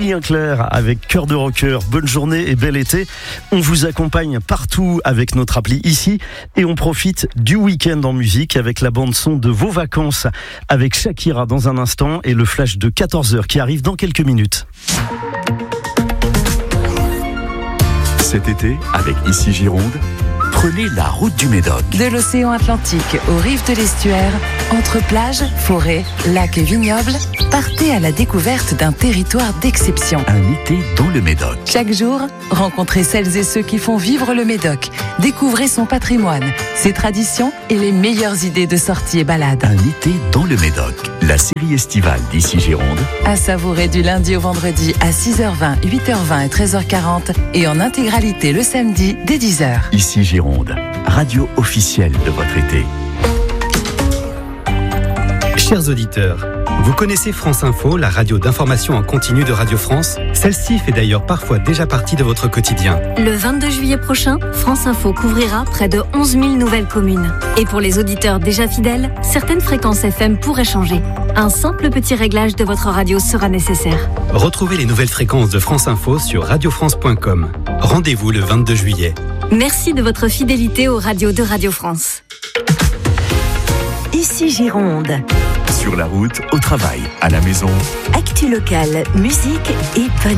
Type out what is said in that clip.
Julien Clerc avec Cœur de Rocker. Bonne journée et bel été. On vous accompagne partout avec notre appli ici et on profite du week-end en musique avec la bande son de vos vacances avec Shakira dans un instant et le flash de 14h qui arrive dans quelques minutes. Cet été, avec Ici Gironde, prenez la route du Médoc. De l'océan Atlantique aux rives de l'estuaire, entre plages, forêts, lacs et vignobles, partez à la découverte d'un territoire d'exception. Un été dans le Médoc. Chaque jour, rencontrez celles et ceux qui font vivre le Médoc. Découvrez son patrimoine, ses traditions et les meilleures idées de sorties et balades. Un été dans le Médoc. La série estivale d'Ici Gironde. À savourer du lundi au vendredi à 6h20, 8h20 et 13h40 et en intégralité le samedi dès 10h. Ici Gironde, radio officielle de votre été. Chers auditeurs, vous connaissez France Info, la radio d'information en continu de Radio France? Celle-ci fait d'ailleurs parfois déjà partie de votre quotidien. Le 22 juillet prochain, France Info couvrira près de 11 000 nouvelles communes. Et pour les auditeurs déjà fidèles, certaines fréquences FM pourraient changer. Un simple petit réglage de votre radio sera nécessaire. Retrouvez les nouvelles fréquences de France Info sur radiofrance.com. Rendez-vous le 22 juillet. Merci de votre fidélité aux radios de Radio France. Ici Gironde. Sur la route, au travail, à la maison. Actu locale, musique et bonne